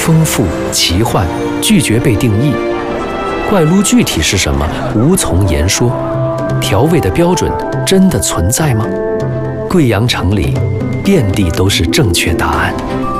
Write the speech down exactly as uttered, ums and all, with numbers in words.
丰富奇幻，拒绝被定义。怪撸具体是什么，无从言说。调味的标准真的存在吗？贵阳城里，遍地都是正确答案。